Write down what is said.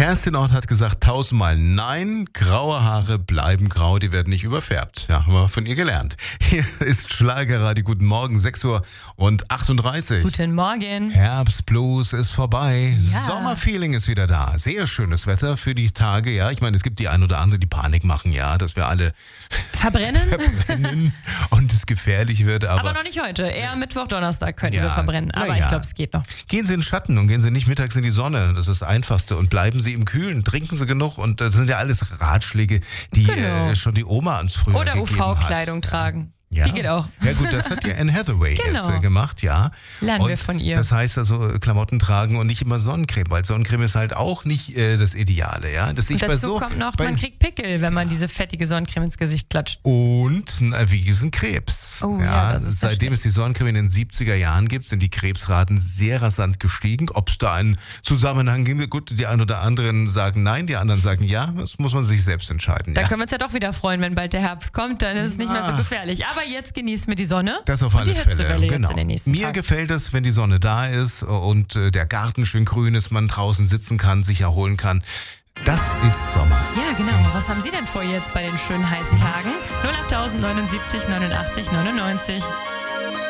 Kerstin Ott hat gesagt 1000-mal nein, graue Haare bleiben grau, die werden nicht überfärbt. Ja, haben wir von ihr gelernt. Hier ist Schlagerradio, guten Morgen, 6:38 Uhr. Guten Morgen. Herbstblues ist vorbei, Ja. Sommerfeeling ist wieder da. Sehr schönes Wetter für die Tage, ja. Ich meine, es gibt die ein oder andere, die Panik machen, ja, dass wir alle Verbrennen? und es gefährlich wird. Aber noch nicht heute. Eher Mittwoch, Donnerstag könnten wir verbrennen. Aber naja. ich glaube, es geht noch. Gehen Sie in den Schatten und gehen Sie nicht mittags in die Sonne. Das ist das Einfachste. Und bleiben Sie im Kühlen. Trinken Sie genug. Und das sind ja alles Ratschläge, die Genau. schon die Oma ans Frühjahr Oder gegeben hat. UV-Kleidung tragen. Ja. Die geht auch. Ja gut, das hat ja Anne Hathaway Genau. jetzt gemacht, ja. Lernen und wir von ihr. Das heißt also Klamotten tragen und nicht immer Sonnencreme, weil Sonnencreme ist halt auch nicht das Ideale, ja. Das sehe Und ich dazu kommt noch, man kriegt Pickel, wenn man diese fettige Sonnencreme ins Gesicht klatscht. und einen erwiesenen Krebs. Oh ja, das ist ja seitdem es die Sonnencreme in den 70er Jahren gibt, sind die Krebsraten sehr rasant gestiegen. Ob es da einen Zusammenhang gibt, gut, die einen oder anderen sagen nein, die anderen sagen ja. Das muss man sich selbst entscheiden. Da Ja. können wir uns ja doch wieder freuen, wenn bald der Herbst kommt, dann ist es nicht mehr so gefährlich. Aber jetzt genießen wir die Sonne Das auf und alle die Fälle. Hitzewelle Genau. jetzt in den nächsten Mir Tagen. gefällt es, wenn die Sonne da ist und der Garten schön grün ist, man draußen sitzen kann, sich erholen kann. Das ist Sommer. Ja, genau. Was haben Sie denn vor jetzt bei den schönen heißen Tagen? 08079 89 99.